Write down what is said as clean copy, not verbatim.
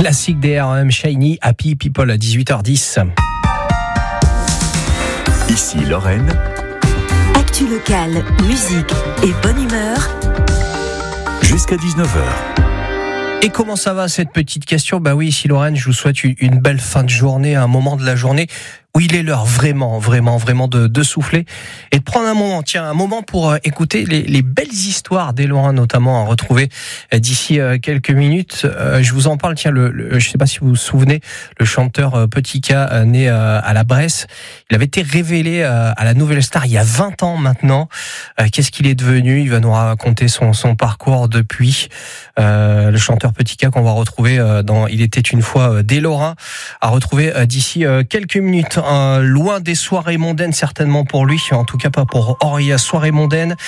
Classique DRM, Shiny, Happy People à 18h10. Ici Lorraine. Actu locale, musique et bonne humeur. Jusqu'à 19h. Et comment ça va cette petite question ? Bah oui, ici Lorraine, je vous souhaite une belle fin de journée, un moment de la journée où il est l'heure vraiment de souffler et de prendre un moment pour écouter les belles histoires des Lorrains, notamment à retrouver d'ici quelques minutes. Je vous en parle, je sais pas si vous vous souvenez, le chanteur Petit K, né à la Bresse, il avait été révélé à la Nouvelle Star il y a 20 ans maintenant. Qu'est-ce qu'il est devenu ? Il va nous raconter son parcours depuis. Le chanteur Petit K qu'on va retrouver dans Il était une fois des Lorrains, à retrouver d'ici quelques minutes. Loin des soirées mondaines certainement pour lui, en tout cas pas pour Auria Soirée mondaine.